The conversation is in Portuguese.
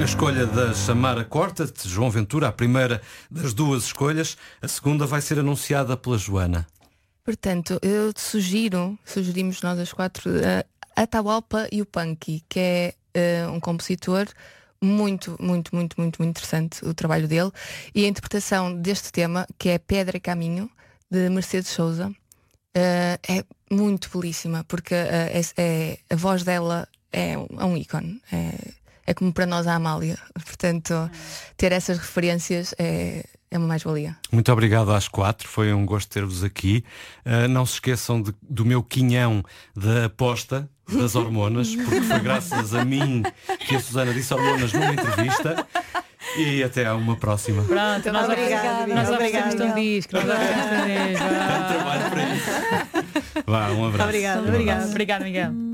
A escolha da Samara Corta-te, João Ventura, a primeira das duas escolhas. A segunda vai ser anunciada pela Joana. Portanto, eu sugerimos nós as quatro, a Atahualpa Yupanqui, que é um compositor muito interessante, o trabalho dele. E a interpretação deste tema, que é Pedra e Caminho, de Mercedes Souza, é muito belíssima, porque a voz dela é um ícone. É como para nós a Amália. Portanto, ter essas referências é uma mais-valia. Muito obrigado às quatro, foi um gosto ter-vos aqui. Não se esqueçam do meu quinhão da aposta das hormonas, porque foi graças a mim que a Susana disse hormonas numa entrevista. E até a uma próxima. Pronto, nós oferecemos um disco. Nós oferecemos um disco. Tanto trabalho para isso. Vá, um abraço. Obrigado, Miguel.